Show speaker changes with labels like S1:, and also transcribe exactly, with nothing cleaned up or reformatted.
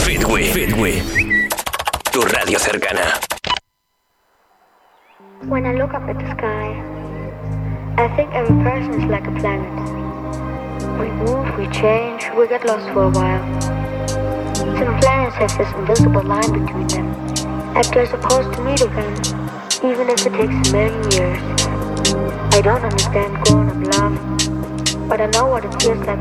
S1: Fitwi, Fitwi, tu radio cercana.
S2: When I look up at the sky, I think every person is like a planet. We move, we change, we get lost for a while. Some planets have this invisible line between them, like they're supposed to meet again, even if it takes a million years. I don't understand growing up love, but I know what it feels like